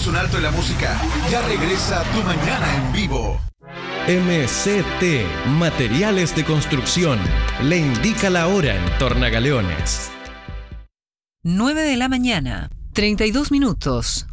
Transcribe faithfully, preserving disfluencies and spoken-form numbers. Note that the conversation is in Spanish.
un alto en la música. Ya regresa Tu Mañana en Vivo. M C T, Materiales de Construcción, le indica la hora en Tornagaleones. nueve de la mañana, treinta y dos minutos.